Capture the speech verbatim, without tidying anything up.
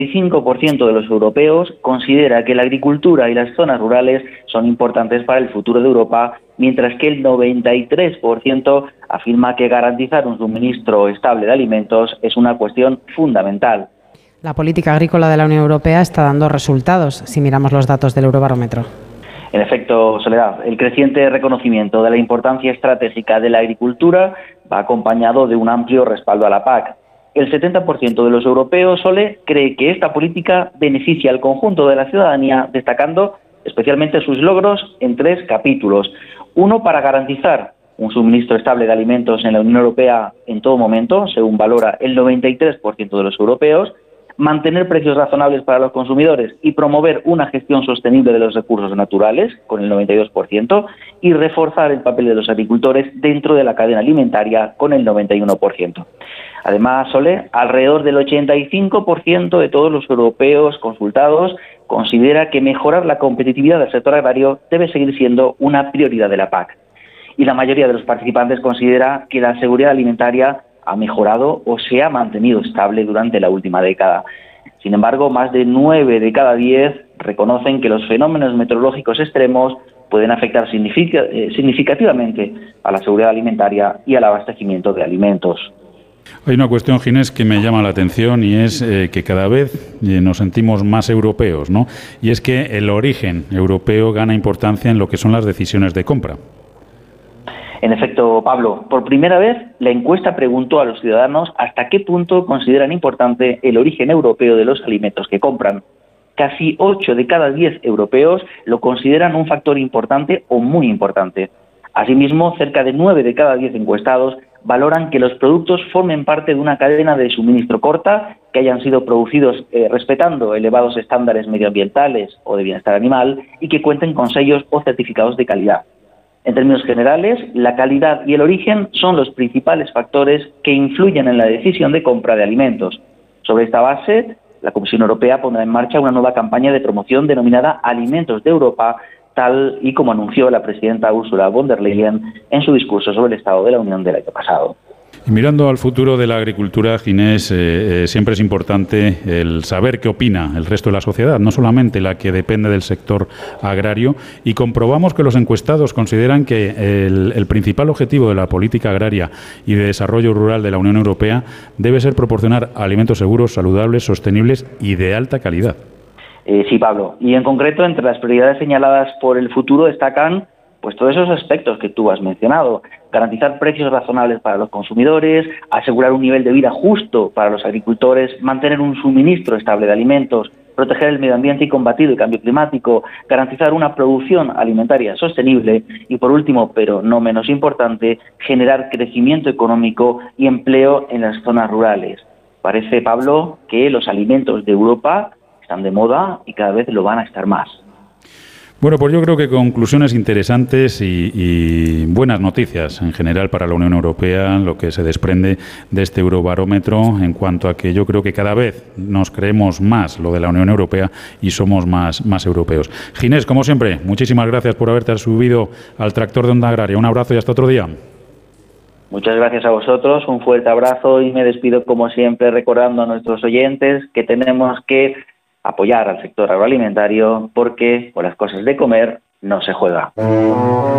cinco por ciento de los europeos considera que la agricultura y las zonas rurales son importantes para el futuro de Europa, mientras que el noventa y tres por ciento afirma que garantizar un suministro estable de alimentos es una cuestión fundamental. La política agrícola de la Unión Europea está dando resultados, si miramos los datos del Eurobarómetro. En efecto, Soledad, el creciente reconocimiento de la importancia estratégica de la agricultura va acompañado de un amplio respaldo a la P A C. El setenta por ciento de los europeos, Sole, cree que esta política beneficia al conjunto de la ciudadanía, destacando especialmente sus logros en tres capítulos. Uno, para garantizar un suministro estable de alimentos en la Unión Europea en todo momento, según valora el noventa y tres por ciento de los europeos, mantener precios razonables para los consumidores y promover una gestión sostenible de los recursos naturales, con el noventa y dos por ciento, y reforzar el papel de los agricultores dentro de la cadena alimentaria, con el noventa y uno por ciento. Además, Sole, alrededor del ochenta y cinco por ciento de todos los europeos consultados considera que mejorar la competitividad del sector agrario debe seguir siendo una prioridad de la P A C. Y la mayoría de los participantes considera que la seguridad alimentaria ha mejorado o se ha mantenido estable durante la última década. Sin embargo, más de nueve de cada diez reconocen que los fenómenos meteorológicos extremos pueden afectar significativamente a la seguridad alimentaria y al abastecimiento de alimentos. Hay una cuestión, Ginés, que me llama la atención y es eh, que cada vez eh, nos sentimos más europeos, ¿no? Y es que el origen europeo gana importancia en lo que son las decisiones de compra. En efecto, Pablo, por primera vez la encuesta preguntó a los ciudadanos hasta qué punto consideran importante el origen europeo de los alimentos que compran. Casi ocho de cada diez europeos lo consideran un factor importante o muy importante. Asimismo, cerca de nueve de cada diez encuestados valoran que los productos formen parte de una cadena de suministro corta, que hayan sido producidos eh, respetando elevados estándares medioambientales o de bienestar animal y que cuenten con sellos o certificados de calidad. En términos generales, la calidad y el origen son los principales factores que influyen en la decisión de compra de alimentos. Sobre esta base, la Comisión Europea pondrá en marcha una nueva campaña de promoción denominada Alimentos de Europa, tal y como anunció la presidenta Ursula von der Leyen en su discurso sobre el Estado de la Unión del año pasado. Y mirando al futuro de la agricultura, Ginés, eh, eh, siempre es importante el saber qué opina el resto de la sociedad, no solamente la que depende del sector agrario, y comprobamos que los encuestados consideran que el, el principal objetivo de la política agraria y de desarrollo rural de la Unión Europea debe ser proporcionar alimentos seguros, saludables, sostenibles y de alta calidad. Eh, sí, Pablo. Y en concreto, entre las prioridades señaladas por el futuro destacan pues todos esos aspectos que tú has mencionado. Garantizar precios razonables para los consumidores, asegurar un nivel de vida justo para los agricultores, mantener un suministro estable de alimentos, proteger el medio ambiente y combatir el cambio climático, garantizar una producción alimentaria sostenible y, por último, pero no menos importante, generar crecimiento económico y empleo en las zonas rurales. Parece, Pablo, que los alimentos de Europa están de moda y cada vez lo van a estar más. Bueno, pues yo creo que conclusiones interesantes y, y buenas noticias en general para la Unión Europea, lo que se desprende de este Eurobarómetro en cuanto a que yo creo que cada vez nos creemos más lo de la Unión Europea y somos más, más europeos. Ginés, como siempre, muchísimas gracias por haberte subido al tractor de Onda Agraria. Un abrazo y hasta otro día. Muchas gracias a vosotros, un fuerte abrazo y me despido como siempre recordando a nuestros oyentes que tenemos que apoyar al sector agroalimentario porque con las cosas de comer no se juega.